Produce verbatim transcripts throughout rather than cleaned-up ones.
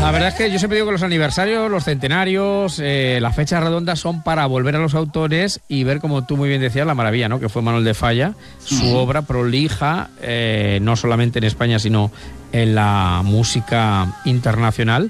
La verdad es que yo siempre digo que los aniversarios, los centenarios, eh, las fechas redondas son para volver a los autores y ver, como tú muy bien decías, la maravilla, ¿no?, que fue Manuel de Falla, su uh-huh. obra prolija, eh, no solamente en España, sino en la música internacional,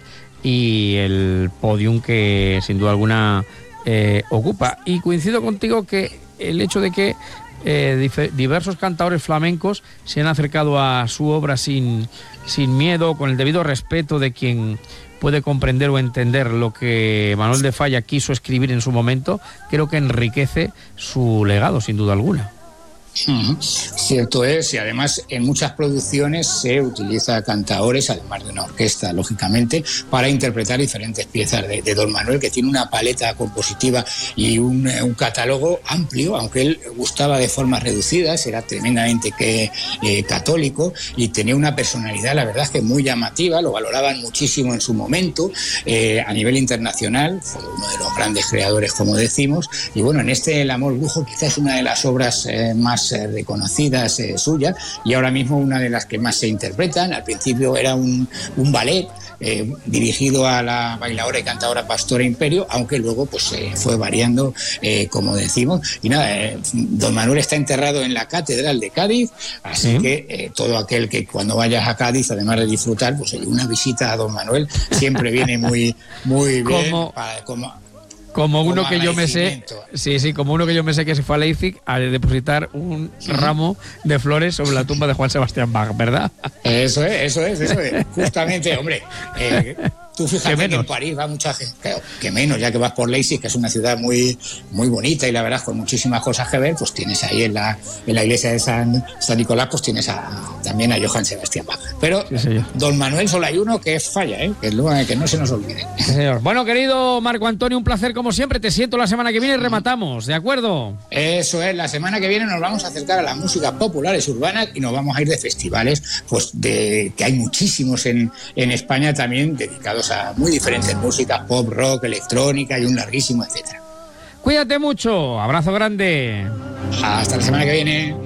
y el podium que sin duda alguna eh, ocupa. Y coincido contigo que el hecho de que eh, dif- diversos cantadores flamencos se han acercado a su obra sin, sin miedo, con el debido respeto de quien puede comprender o entender lo que Manuel de Falla quiso escribir en su momento, creo que enriquece su legado, sin duda alguna. Uh-huh. Cierto es, y además en muchas producciones se utiliza cantaores, además de una orquesta, lógicamente, para interpretar diferentes piezas de, de Don Manuel, que tiene una paleta compositiva y un, un catálogo amplio, aunque él gustaba de formas reducidas, era tremendamente que, eh, católico, y tenía una personalidad, la verdad es que muy llamativa, lo valoraban muchísimo en su momento, eh, a nivel internacional, fue uno de los grandes creadores, como decimos, y bueno, en este El amor brujo quizás es una de las obras eh, más reconocidas eh, suyas, y ahora mismo una de las que más se interpretan. Al principio era un, un ballet eh, dirigido a la bailadora y cantadora Pastora Imperio, aunque luego pues eh, fue variando, eh, como decimos, y nada, eh, Don Manuel está enterrado en la Catedral de Cádiz, así ¿Sí? que eh, todo aquel que cuando vayas a Cádiz, además de disfrutar, pues una visita a Don Manuel siempre viene muy, muy bien. Como... para, como Como uno como que yo me sé, sí, sí, como uno que yo me sé que se fue a Leipzig a depositar un sí. ramo de flores sobre la tumba de Juan Sebastián Bach, ¿verdad? Eso es, eso es, eso es. Justamente, hombre, eh, tú fíjate que, que en París va mucha gente, claro, que menos, ya que vas por Leipzig, que es una ciudad muy, muy bonita y la verdad con muchísimas cosas que ver, pues tienes ahí en la, en la iglesia de San, San Nicolás, pues tienes a, también a Johann Sebastián Bach. Pero sí, Don Manuel solo hay uno que es Falla, ¿eh? que, que no se nos olvide. Sí, señor. Bueno, querido Marco Antonio, un placer como siempre. Te siento la semana que viene y rematamos, ¿de acuerdo? Eso es, la semana que viene nos vamos a acercar a las músicas populares urbanas y nos vamos a ir de festivales, pues de que hay muchísimos en, en España también dedicados a muy diferentes músicas, pop, rock, electrónica y un larguísimo etcétera. Cuídate mucho, abrazo grande. Hasta la semana que viene.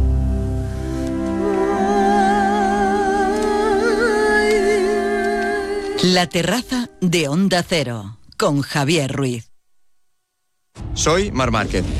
La terraza de Onda Cero, con Javier Ruiz. Soy Marc Márquez